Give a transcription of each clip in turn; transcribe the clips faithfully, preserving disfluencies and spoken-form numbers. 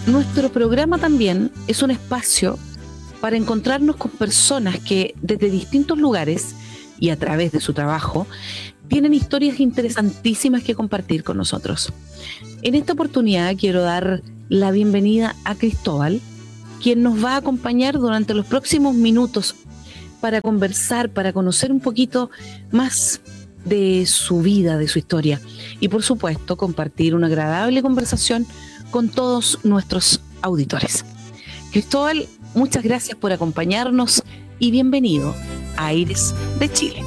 Nuestro programa también es un espacio para encontrarnos con personas que desde distintos lugares y a través de su trabajo tienen historias interesantísimas que compartir con nosotros. En esta oportunidad quiero dar la bienvenida a Cristóbal, quien nos va a acompañar durante los próximos minutos para conversar, para conocer un poquito más de su vida, de su historia y por supuesto compartir una agradable conversación con todos nuestros auditores. Cristóbal, muchas gracias por acompañarnos y bienvenido a Aires de Chile.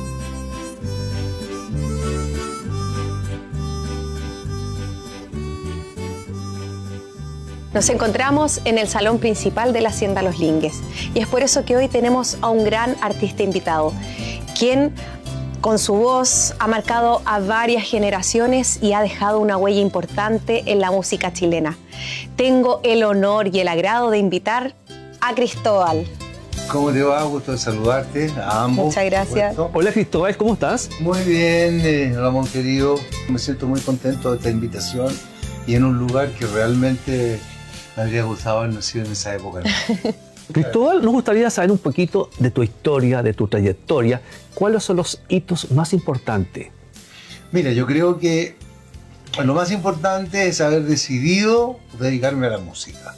Nos encontramos en el salón principal de la Hacienda Los Lingues y es por eso que hoy tenemos a un gran artista invitado, quien con su voz ha marcado a varias generaciones y ha dejado una huella importante en la música chilena. Tengo el honor y el agrado de invitar a Cristóbal. ¿Cómo te va? Gusto de saludarte a ambos. Muchas gracias. Hola Cristóbal, ¿cómo estás? Muy bien, eh, Ramón querido. Me siento muy contento de esta invitación y en un lugar que realmente me habría gustado haber nacido en esa época, ¿no? Cristóbal, nos gustaría saber un poquito de tu historia, de tu trayectoria. ¿Cuáles son los hitos más importantes? Mira, yo creo que lo más importante es haber decidido dedicarme a la música.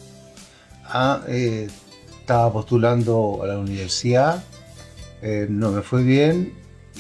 Ah, eh, estaba postulando a la universidad, eh, no me fue bien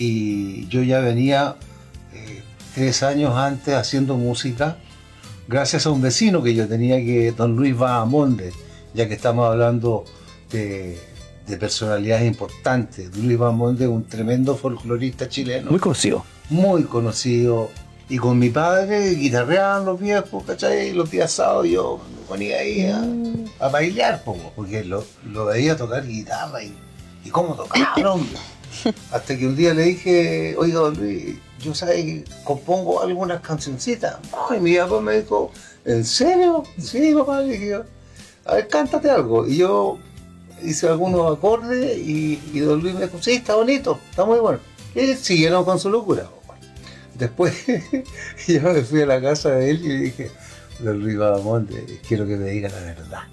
y yo ya venía eh, tres años antes haciendo música gracias a un vecino que yo tenía, que don Luis Bahamonde, ya que estamos hablando de, de personalidades importantes. Luis Bahamonde, un tremendo folclorista chileno. Muy conocido. Muy conocido. Y con mi padre guitarreaban los viejos, ¿cachai? Los días sábados yo me ponía ahí a, a bailar, porque lo, lo veía tocar guitarra y, y cómo tocaba, hombre. Hasta que un día le dije, oiga, don Luis, yo sabes que compongo algunas cancioncitas. Y mi papá me dijo, ¿en serio? Sí, papá, le dije, a ver, cántate algo. Y yo hice algunos acordes y, y don Luis me dijo, sí, está bonito, está muy bueno. Y siguieron con su locura. Después yo me fui a la casa de él y le dije, don Luis Bahamonde, quiero que me diga la verdad.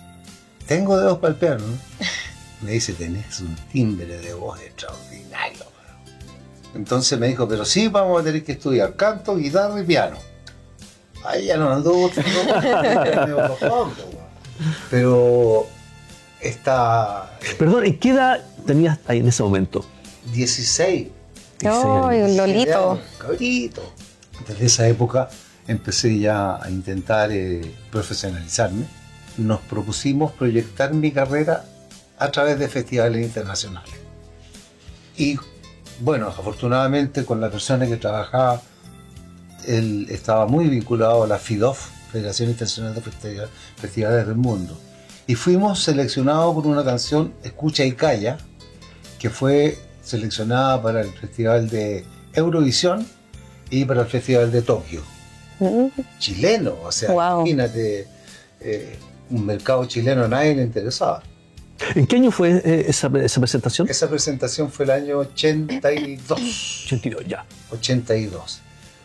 Tengo dedos para el piano, ¿no? Me dice, tenés un timbre de voz extraordinario. Entonces me dijo, pero sí, vamos a tener que estudiar canto, guitarra y piano. Ahí ya nos andó otro. Pero está... Perdón, ¿y qué edad tenías ahí en ese momento? dieciséis. ¡Ay, un lolito! Cabrito. Desde esa época empecé ya a intentar eh, profesionalizarme. Nos propusimos proyectar mi carrera a través de festivales internacionales. Y bueno, afortunadamente con la persona que trabajaba, él estaba muy vinculado a la FIDOF, Federación Internacional de Festivales, Festivales del Mundo. Y fuimos seleccionados por una canción, Escucha y Calla, que fue seleccionada para el Festival de Eurovisión y para el Festival de Tokio. Mm. Chileno, o sea, wow. Imagínate, eh, un mercado chileno a nadie le interesaba. ¿En qué año fue eh, esa, esa presentación? Esa presentación fue el año ochenta y dos. ochenta y dos, ya. ochenta y dos.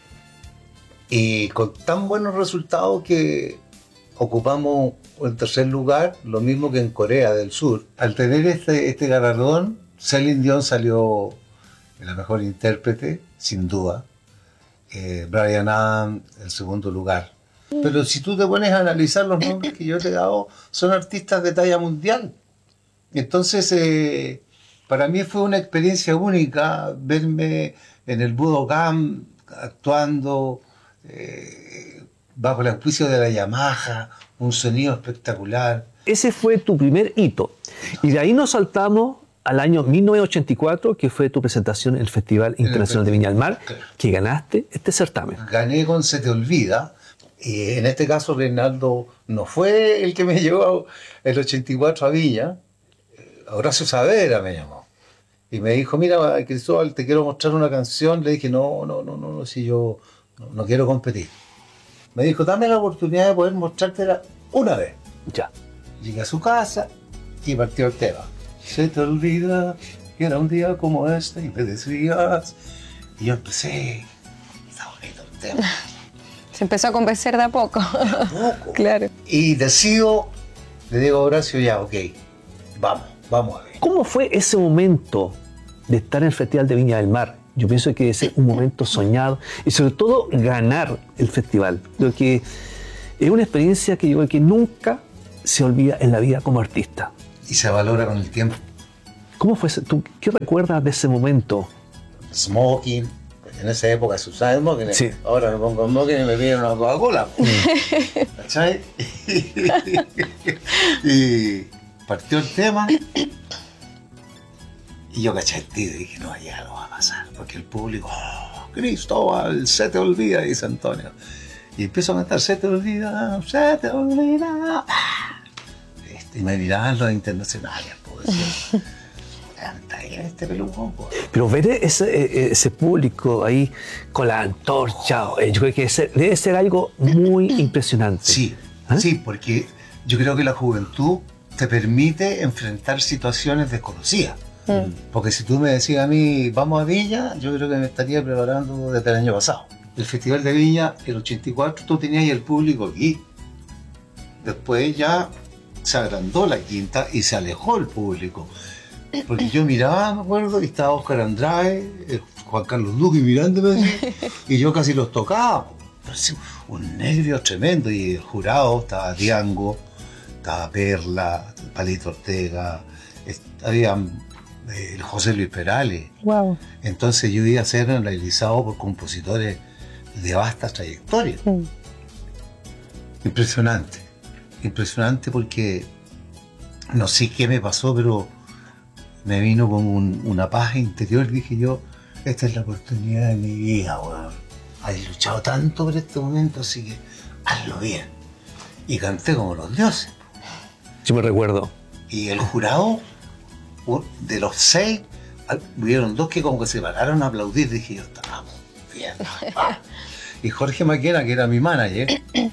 Y con tan buenos resultados que ocupamos el tercer lugar, lo mismo que en Corea del Sur. Al tener este, este galardón, Celine Dion salió la mejor intérprete, sin duda. Eh, Bryan Adams, el segundo lugar. Pero si tú te pones a analizar los nombres que yo te he dado, son artistas de talla mundial. Entonces, eh, para mí fue una experiencia única verme en el Budokan actuando eh, bajo el auspicio de la Yamaha, un sonido espectacular. Ese fue tu primer hito. Y de ahí nos saltamos al año mil novecientos ochenta y cuatro, que fue tu presentación en el Festival Internacional de Viña del Mar, claro, que ganaste este certamen. Gané con Se Te Olvida. Y en este caso Reinaldo no fue el que me llevó el ochenta y cuatro a Viña. Horacio Saavedra me llamó y me dijo, mira, Cristóbal, te quiero mostrar una canción. Le dije, no, no, no, no, no si yo no, no quiero competir. Me dijo, dame la oportunidad de poder mostrártela una vez. Ya. Llegué a su casa y partió el tema. Se te olvida que era un día como este y me decías. Y yo empecé, está bonito el tema. Se empezó a convencer de a poco. De a poco. Claro. Y decido, le digo a Horacio, ya, ok, vamos, vamos a ver. ¿Cómo fue ese momento de estar en el Festival de Viña del Mar? Yo pienso que ese es un momento soñado y sobre todo ganar el festival. Creo que es una experiencia que yo creo que nunca se olvida en la vida como artista. Y se valora con el tiempo. ¿Cómo fue ese, tú, ¿Qué recuerdas de ese momento? Smoking, en esa época se usaba smoking. Sí. Ahora me pongo smoking y me piden una Coca-Cola. ¿Cachai? Y partió el tema y yo caché el tiro y dije, no, ya lo va a pasar. Porque el público, oh, Cristóbal, se te olvida, dice Antonio. Y empiezo a cantar, se te olvida, se te olvida. Este, y me miraban los internacionales, pues decían, canta este pelucón. Pues. Pero ver ese, ese público ahí con la antorcha, yo creo que ese, debe ser algo muy impresionante. Sí, ¿Ah? sí, porque yo creo que la juventud te permite enfrentar situaciones desconocidas. Mm. Porque si tú me decías a mí, vamos a Viña, yo creo que me estaría preparando desde el año pasado. El Festival de Viña, el ochenta y cuatro, tú tenías el público aquí. Después ya se agrandó la quinta y se alejó el público. Porque yo miraba, me acuerdo, y estaba Oscar Andrade, Juan Carlos Duque mirándome así, y yo casi los tocaba. Parecía un nervio tremendo. Y el jurado estaba Diango, estaba Perla, Palito Ortega, había eh, José Luis Perales. Wow. Entonces yo iba a ser analizado por compositores de vasta trayectoria. Mm. Impresionante, impresionante porque no sé qué me pasó, pero me vino como un, una paz interior. Dije yo, esta es la oportunidad de mi vida, weón. Has luchado tanto por este momento, así que hazlo bien. Y canté como los dioses. Yo me recuerdo. Y el jurado, de los seis, hubieron dos que como que se pararon a aplaudir. Dije yo, estábamos bien. Y Jorge Maquena, que era mi manager,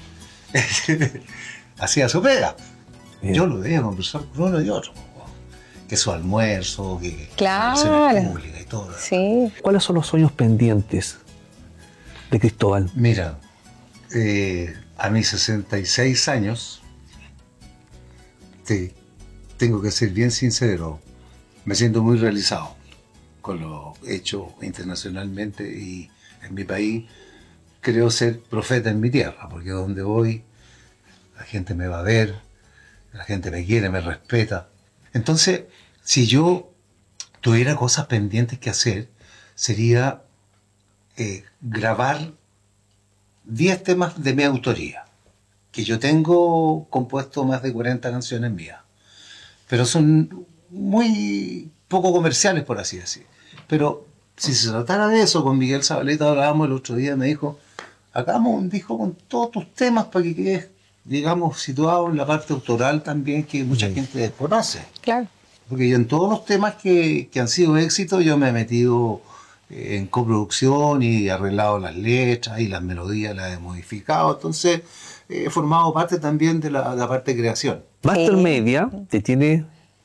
hacía su pega. Bien. Yo lo veía conversar con uno y otro. Que su almuerzo, que, claro. que pública y todo. Sí. ¿Cuáles son los sueños pendientes de Cristóbal? Mira, eh, a mis sesenta y seis años, te, tengo que ser bien sincero, me siento muy realizado con lo hecho internacionalmente y en mi país. Creo ser profeta en mi tierra, porque donde voy la gente me va a ver, la gente me quiere, me respeta. Entonces, si yo tuviera cosas pendientes que hacer, sería eh, grabar diez temas de mi autoría, que yo tengo compuesto más de cuarenta canciones mías, pero son muy poco comerciales, por así decir. Pero si se tratara de eso, con Miguel Zabaleta hablábamos el otro día, me dijo, hagamos un disco con todos tus temas para que quedes, digamos, situado en la parte autoral también, que mucha sí. gente desconoce. Claro. Porque yo en todos los temas que, que han sido éxitos, yo me he metido en coproducción y he arreglado las letras y las melodías las he modificado. Entonces, he formado parte también de la, la parte de creación. Master Media te tiene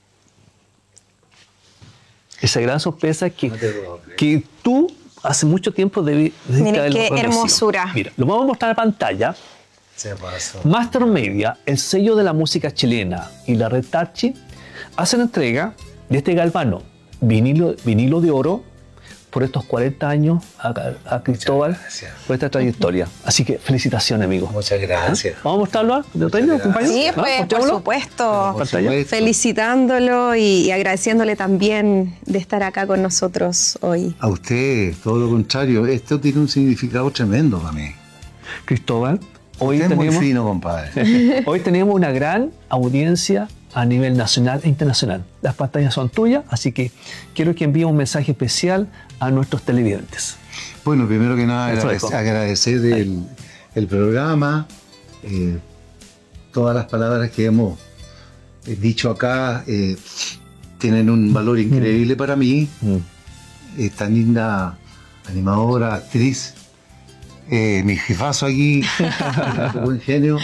esa gran sorpresa que, no que tú hace mucho tiempo debiste haberlo qué hermosura. Mira, lo vamos a mostrar en pantalla. Se pasó. Master Media, el sello de la música chilena, y la Red Tachi hacen entrega de este galvano, vinilo, vinilo de oro, por estos cuarenta años a, a Cristóbal, por esta trayectoria. Así que felicitaciones, amigos. Muchas gracias. ¿Ah? ¿Vamos a mostrarlo de reino, compañeros? Sí, pues, ¿no? por supuesto. Por supuesto. Felicitándolo y, y agradeciéndole también de estar acá con nosotros hoy. A usted, todo lo contrario. Esto tiene un significado tremendo para mí. Cristóbal, hoy usted tenemos, es muy fino, compadre. Hoy tenemos una gran audiencia a nivel nacional e internacional. Las pantallas son tuyas, así que quiero que envíe un mensaje especial a nuestros televidentes. Bueno, primero que nada agradecer, agradecer el, el programa, eh, todas las palabras que hemos dicho acá eh, tienen un valor increíble mm. para mí. Mm. Eh, tan linda animadora, actriz, eh, mi jefazo aquí, buen genio.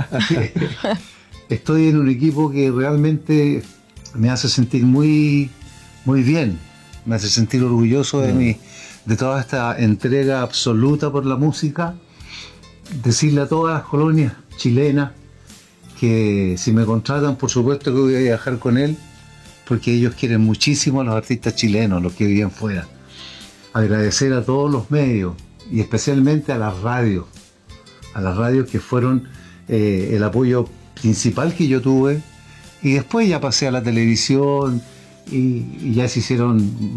Estoy en un equipo que realmente me hace sentir muy, muy bien, me hace sentir orgulloso de, mi, de toda esta entrega absoluta por la música decirle a todas las colonias chilenas que si me contratan, por supuesto que voy a viajar con él, porque ellos quieren muchísimo a los artistas chilenos, los que viven fuera. Agradecer a todos los medios y especialmente a las radios, a las radios que fueron eh, el apoyo principal que yo tuve, y después ya pasé a la televisión y, y ya se hicieron